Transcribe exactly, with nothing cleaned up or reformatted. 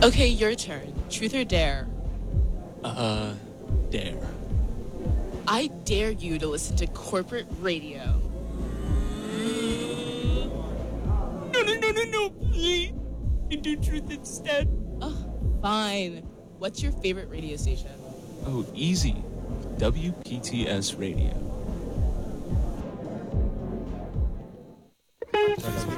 Okay, your turn. Truth or dare? Uh, dare. I dare you to listen to corporate radio. No, no, no, no, no, please. You do truth instead. Oh, fine. What's your favorite radio station? Oh, easy. W P T S Radio.